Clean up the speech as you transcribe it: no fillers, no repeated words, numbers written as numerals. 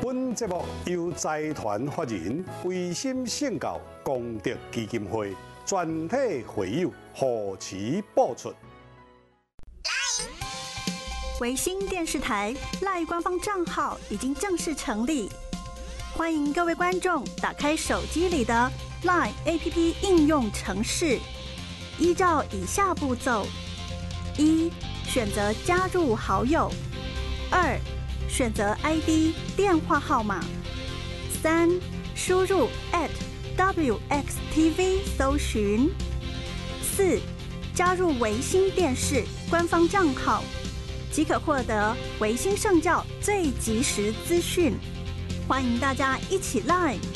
本节目由财团法人维心圣教功德基金会全体会友护持播出。 维新电视台LINE官方账号已经正式成立，欢迎各位观众打开手机里的 LINE APP 应用程式，依照以下步骤：一、选择加入好友；二、选择 ID 电话号码；三、输入 @WXTV 搜寻；四、加入维新电视官方账号，即可获得维新圣教最及时资讯。欢迎大家一起 LINE